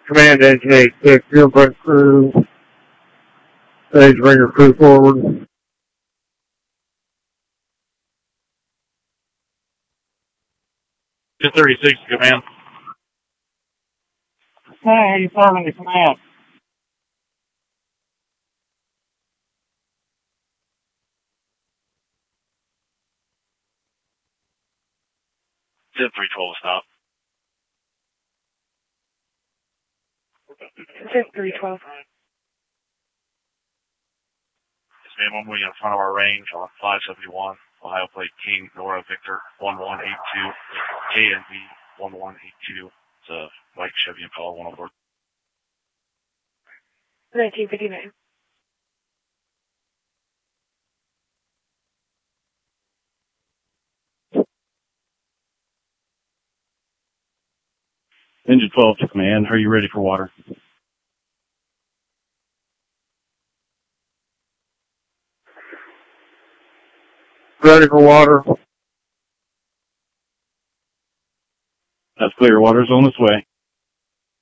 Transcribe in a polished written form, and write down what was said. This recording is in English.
Command Engine 86, Fieldbreak crew, stage ringer crew forward. Just 36, command. Hey, 87 to command. Zip 312, stop. Zip 312. Yes, ma'am, I'm moving in front of our range on 571, Ohio plate King, Nora Victor 1182, KNV 1182. It's a white Chevy Impala 104. 1959. Engine 12 to command. Are you ready for water? Ready for water. That's clear. Water's on its way.